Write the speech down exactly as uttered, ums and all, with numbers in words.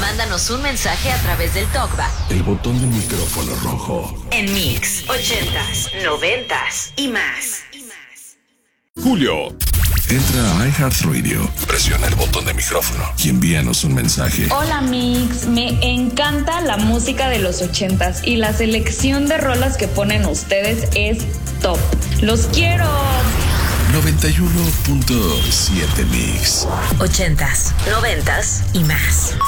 Mándanos un mensaje a través del TalkBack. El botón del micrófono rojo. En Mix, ochentas, noventas y más. Julio. Entra a iHeartRadio, presiona el botón de micrófono y envíanos un mensaje. Hola Mix, me encanta la música de los ochentas y la selección de rolas que ponen ustedes es top. ¡Los quiero! noventa y uno punto siete Mix. Ochentas, noventas y más.